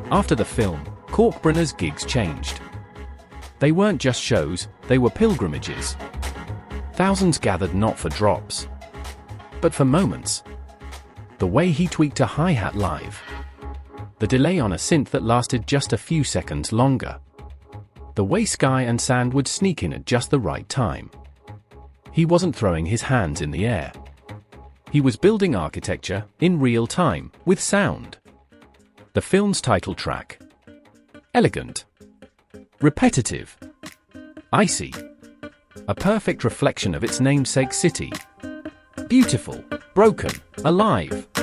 After the film, Kalkbrenner's gigs changed. They weren't just shows, they were pilgrimages. Thousands gathered not for drops, but for moments. The way he tweaked a hi-hat live. The delay on a synth that lasted just a few seconds longer. The way sky and sand would sneak in at just the right time. He wasn't throwing his hands in the air. He was building architecture, in real time, with sound. The film's title track. Elegant. Repetitive. Icy. A perfect reflection of its namesake city. Beautiful, broken, alive.